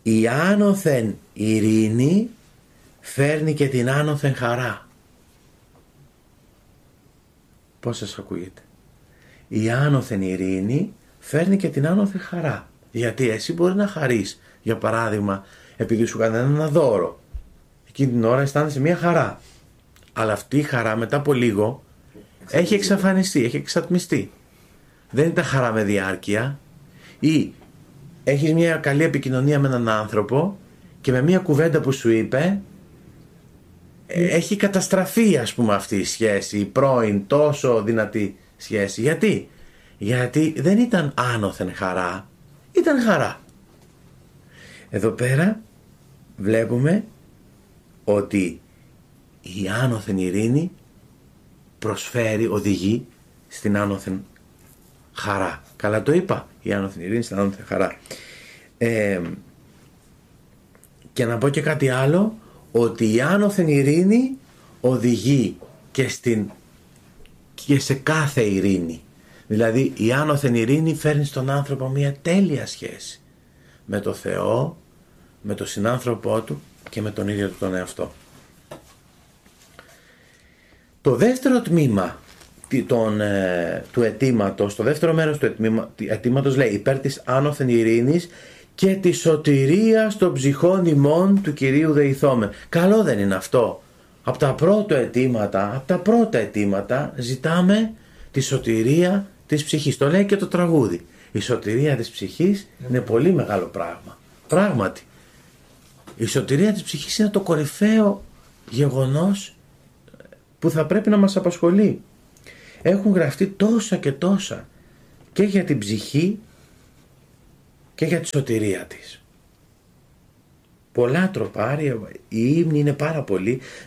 η άνωθεν ειρήνη φέρνει και την άνωθεν χαρά. Πώς σας ακούγεται? Η άνωθεν ειρήνη φέρνει και την άνωθεν χαρά. Γιατί εσύ μπορεί να χαρείς, για παράδειγμα, επειδή σου κάνει ένα δώρο. Εκείνη την ώρα αισθάνεσαι μια χαρά. Αλλά αυτή η χαρά μετά από λίγο έχει εξαφανιστεί, έχει εξατμιστεί. Δεν ήταν χαρά με διάρκεια. Ή έχεις μια καλή επικοινωνία με έναν άνθρωπο και με μια κουβέντα που σου είπε έχει καταστραφεί, ας πούμε, αυτή η σχέση, η πρώην τόσο δυνατή σχέση. Γιατί? Γιατί δεν ήταν άνωθεν χαρά, ήταν χαρά. Εδώ πέρα βλέπουμε ότι η άνωθεν ειρήνη προσφέρει, οδηγεί στην άνωθεν χαρά. Καλά το είπα, η άνωθεν ειρήνη στην άνωθεν χαρά. Και να πω και κάτι άλλο, ότι η άνωθεν ειρήνη οδηγεί και σε κάθε ειρήνη. Δηλαδή η άνωθεν ειρήνη φέρνει στον άνθρωπο μια τέλεια σχέση με το Θεό, με τον συνάνθρωπό του και με τον ίδιο του τον εαυτό. Το δεύτερο τμήμα του αιτήματος, το δεύτερο μέρος του αιτήματος λέει υπέρ της άνωθεν ειρήνης και τη σωτηρίας των ψυχών ημών του Κυρίου δεηθόμεν. Καλό δεν είναι αυτό? Από τα πρώτα αιτήματα ζητάμε τη σωτηρία της ψυχής. Το λέει και το τραγούδι. Η σωτηρία της ψυχής είναι πολύ μεγάλο πράγμα. Πράγματι. Η σωτηρία της ψυχής είναι το κορυφαίο γεγονός που θα πρέπει να μας απασχολεί. Έχουν γραφτεί τόσα και τόσα και για την ψυχή και για τη σωτηρία της. Πολλά τροπάρια, οι ύμνοι είναι πάρα πολλοί.